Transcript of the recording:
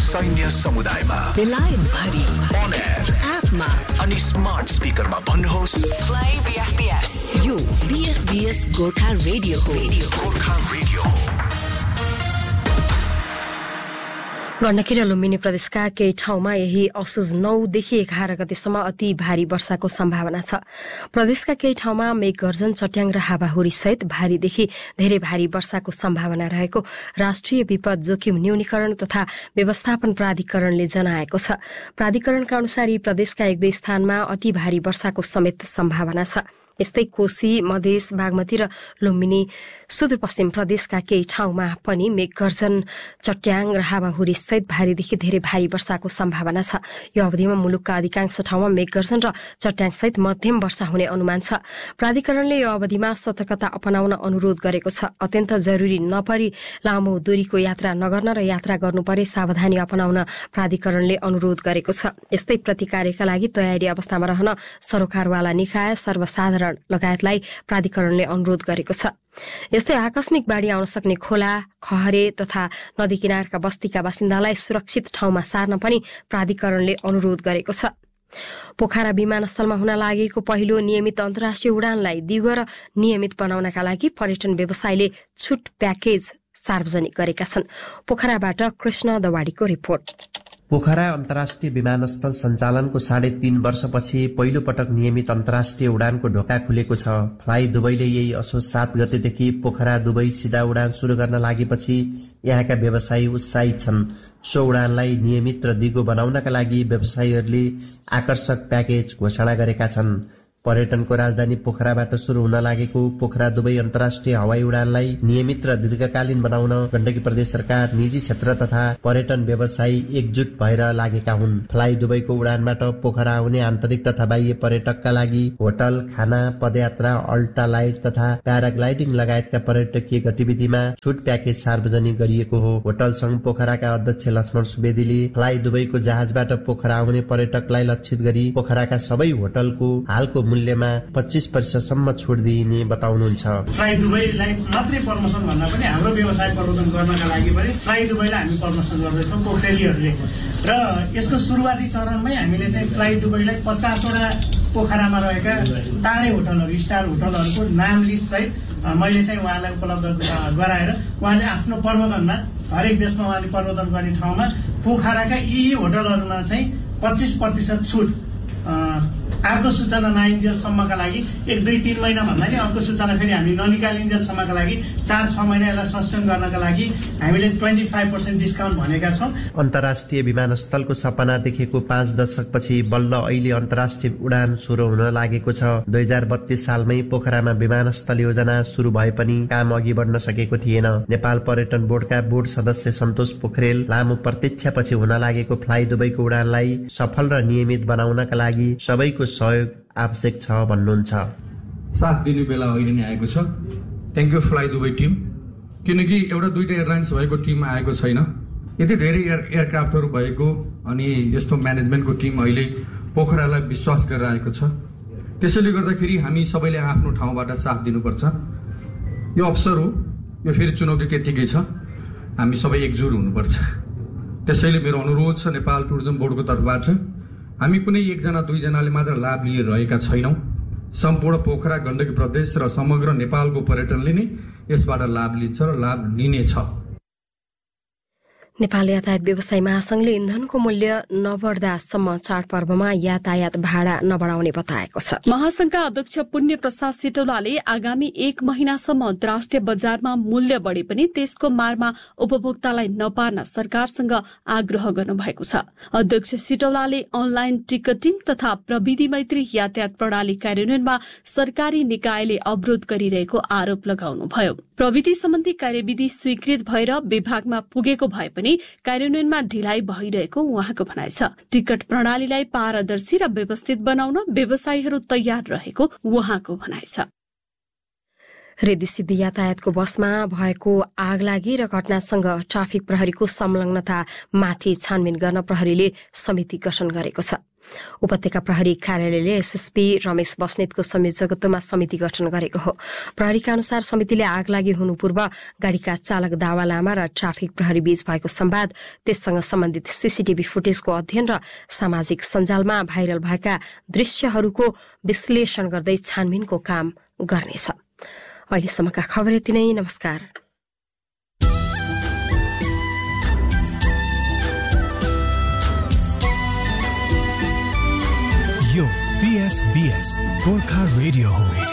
सैन्य समुदायमा, बेलायत भरि, on air, एपमा अनि स्मार्ट स्पिकरमा भन्नुहोस् प्ले बीएफबीएस। यो बीएफबीएस गोर्खा रेडियो हो। गोर्खा रेडियो हो। गण्डकी र लुम्बिनी प्रदेशका केही ठाउँमा यही असोज 9 देखि 11 गतेसम्म अति भारी वर्षाको सम्भावना छ। प्रदेशका केही ठाउँमा मेघगर्जन, चट्याङ र हावाहुरी सहित भारीदेखि धेरै भारी वर्षाको सम्भावना रहेको राष्ट्रिय विपद जोखिम न्यूनीकरण तथा व्यवस्थापन प्राधिकरणले जनाएको छ। प्राधिकरणका अनुसार यी प्रदेशका 1-2 स्थानमा अति भारी वर्षाको समेत सम्भावना छ। यस्तै कोशी, मधेस, बागमती र लुम्बिनी सुदूरपश्चिम प्रदेशका केही ठाउँमा पनि मेघगर्जन, चट्याङ र हावाहुरी सहित भारीदेखि धेरै भारी वर्षाको सम्भावना छ। यो अवधिमा मुलुकका अधिकांश ठाउँमा मेघगर्जन र चट्याङ सहित मध्यम वर्षा हुने अनुमान छ। प्राधिकरणले यो अवधिमा सतर्कता अपनाउन अनुरोध गरेको छ। अत्यन्त जरुरी नपरी लामो दूरीको यात्रा नगर्न र यात्रा गर्नु परे सावधानी अपनाउन प्राधिकरणले अनुरोध गरेको छ। यस्तै प्रतिकार्यका लागि तयारी अवस्थामा रहन सरोकारवाला निकाय, सर्वसाधारण लगायतलाई प्राधिकरणले अनुरोध गरेको छ। यस्तै आकस्मिक बाढी आउन सक्ने खोला, खहरे तथा नदी किनारका बस्तीका बासिन्दालाई सुरक्षित ठाउँमा सार्न पनि प्राधिकरणले अनुरोध गरेको छ। पोखरा विमानस्थलमा हुन लागेको पहिलो नियमित अन्तर्राष्ट्रिय उडानलाई दिगो र नियमित बनाउनका लागि पर्यटन व्यवसायले छुट प्याकेज सार्वजनिक गरेका छन्। पोखराबाट कृष्ण दवाडीको रिपोर्ट। पोखरा अन्तर्राष्ट्रिय विमानस्थल सञ्चालनको 3.5 वर्षपछि पहिलो पटक नियमित अन्तर्राष्ट्रिय उडानको ढोका खुलेको छ। फ्लाइ दुबईले यही असोज 7 गतेदेखि पोखरा दुबई सिधा उडान शुरू गर्न लागेपछि यहाँका व्यवसायी उत्साहित छन्। सो उडानलाई नियमित र दिगो बनाउनका लागि व्यवसायीहरूले आकर्षक प्याकेज घोषणा गरेका छन्। पर्यटनको राजधानी पोखराबाट शुरू हुन लागेको पोखरा दुबई अन्तर्राष्ट्रिय हवाई उडानलाई नियमित र दीर्घकालीन बनाउन गण्डकी प्रदेश सरकार, निजी क्षेत्र तथा पर्यटन व्यवसायी एकजुट भएर लागेका हुन्। फ्लाइ दुबईको उडानबाट पोखरा आउने आन्तरिक तथा बाह्य पर्यटकका लागि होटल, खाना, पदयात्रा, अल्ट्रा लाइट तथा प्याराग्लाइडिङ लगायतका पर्यटकीय गतिविधिमा छुट प्याकेज सार्वजनिक गरिएको हो। होटल संघ पोखराका अध्यक्ष लक्ष्मण सुवेदीले फ्लाइ दुबईको जहाजबाट पोखरा आउने पर्यटकलाई लक्षित गरी पोखराका सबै होटलको हालको मूल्यमा 25% छुट दिइने बताउनुहुन्छ। फ्लाइ दुबईलाई मात्रै प्रमोसन भन्दा पनि हाम्रो व्यवसाय प्रवर्धन गर्नका लागि पनि फ्लाइ दुबईलाई हामी प्रमोसन गर्दैछौँ पोखरेलीहरूले। र यसको सुरुवाती चरणमै हामीले चाहिँ फ्लाइ दुबईलाई 50 वटा पोखरामा रहेका टाढे होटलहरू, स्टार होटलहरूको नाम लिस्ट सहित मैले चाहिँ उहाँलाई उपलब्ध गराएर उहाँले आफ्नो प्रबन्धनमा हरेक देशमा उहाँले प्रबन्धन गर्ने ठाउँमा पोखराका यी होटलहरूमा चाहिँ 25% छुट अर्को सूचना नआइन्जेलसम्मका लागि 1-2-3 महिना भन्दा नि अर्को सूचना फेरि हामी ननिकालिन्जेलसम्मका लागि 4-6 महिना यसलाई सस्पेन्ड गर्नका लागि हामीले 25% डिस्काउन्ट भनेका छौँ। अन्तर्राष्ट्रिय विमानस्थलको सपना देखेको 5 दशकपछि बल्ल अहिले अन्तर्राष्ट्रिय उडान सुरु हुन लागेको छ। 2032 सालमै पोखरामा विमानस्थल योजना सुरु भए पनि काम अघि बढ्न सकेको थिएन। नेपाल पर्यटन बोर्डका बोर्ड सदस्य सन्तोष पोखरेल लामो प्रतीक्षापछि हुन लागेको फ्लाइ दुबईको उडानलाई सफल र नियमित बनाउनका लागि सबैको सहयोग आवश्यक छ भन्नुहुन्छ। साथ दिने बेला अहिले नै आएको छ। Thank you fly Dubai team, किनकि एउटा 2टा एयरलाइन्स भएको टिम आएको छैन। यति धेरै एयरक्राफ्टहरू भएको अनि यस्तो म्यानेजमेन्टको टिम अहिले पोखरालाई विश्वास गरेर आएको छ। त्यसैले गर्दाखेरि हामी सबैले आफ्नो ठाउँबाट साथ दिनुपर्छ। यो अवसर हो, यो फेरि चुनौती त्यत्तिकै छ, हामी सबै एकजुट हुनुपर्छ। त्यसैले मेरो अनुरोध छ नेपाल टुरिज्म बोर्डको तर्फबाट, हामी कुनै 1-2जनाले मात्र लाभ लिएर रहेका छैनौँ। सम्पूर्ण पोखरा, गण्डकी प्रदेश र समग्र नेपालको पर्यटनले नै यसबाट लाभ लिन्छ र लाभ लिनेछ। नेपाल यातायात व्यवसाय महासंघले इन्धनको मूल्य नबढ्दासम्म चाडपर्वमा यातायात भाडा नबढाउने बताएको छ। महासंघका अध्यक्ष पुण्य प्रसाद सिटौलाले आगामी 1 महिनासम्म अन्तर्राष्ट्रिय बजारमा मूल्य बढे पनि त्यसको मारमा उपभोक्तालाई नपार्न सरकारसँग आग्रह गर्नु भएको छ। अध्यक्ष सिटौलाले अनलाइन टिकटिङ तथा प्रविधि मैत्री यातायात प्रणाली कार्यान्वयनमा सरकारी निकायले अवरोध गरिरहेको आरोप लगाउनुभयो। प्रविधि सम्बन्धी कार्यविधि स्वीकृत भएर विभागमा पुगेको भए पनि कार्यान्वयनमा ढिलाइ भइरहेको उहाँको भनाइ छ। टिकट प्रणालीलाई पारदर्शी र व्यवस्थित बनाउन व्यवसायीहरू तयार रहेको उहाँको भनाइ छ। रेदी-सिद्धि यातायातको बसमा भएको आगलागी र घटनासँग ट्राफिक प्रहरीको संलग्नता माथि छानबिन गर्न प्रहरीले समिति गठन गरेको छ। उपत्यका प्रहरी कार्यालयले एसएसपी रमेश बस्नेतको संयोजकत्वमा समिति गठन गरेको हो। प्रहरीका अनुसार समितिले आगलागी हुनु पूर्व गाड़ीका चालक दावा लामा र ट्राफिक प्रहरी बीच भएको संवाद, त्यससँग सम्बन्धित सीसीटीभी फुटेजको अध्ययन र सामाजिक सञ्जालमा भाइरल भएका दृश्यहरूको विश्लेषण गर्दै छानबिनको काम गर्नेछ। अहिलेसम्मका खबर यति नै। नमस्कार। यो BFBS गोर्खा रेडियो हो।